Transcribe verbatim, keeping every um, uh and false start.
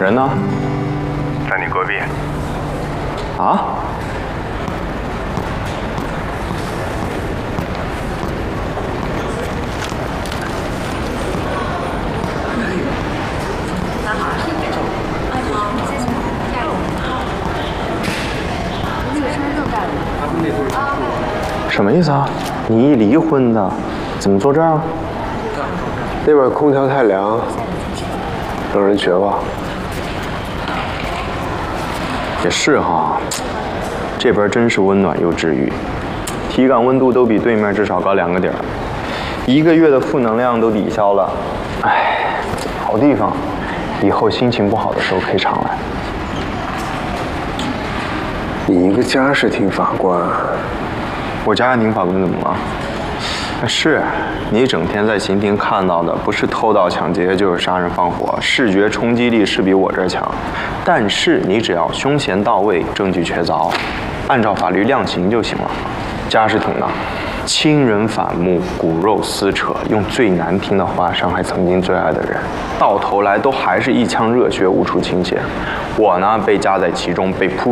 人呢？ 在你隔壁。 啊？什么意思啊？你一离婚的，怎么坐这儿啊？ 那边空调太凉，让人绝望。 也是哈，这边真是温暖又治愈，体感温度都比对面至少高两个点儿，一个月的负能量都抵消了。哎，好地方，以后心情不好的时候可以常来。 你一个家事厅法官。 我家庭法官怎么了？是你一整天在刑庭看到的，不是偷盗抢劫就是杀人放火，视觉冲击力是比我这儿强。但是你只要凶嫌到位，证据确凿，按照法律量刑就行了。家事庭呢，亲人反目，骨肉撕扯，用最难听的话伤害曾经最爱的人，到头来都还是一腔热血无处倾泻。我呢，被夹在其中，被扑。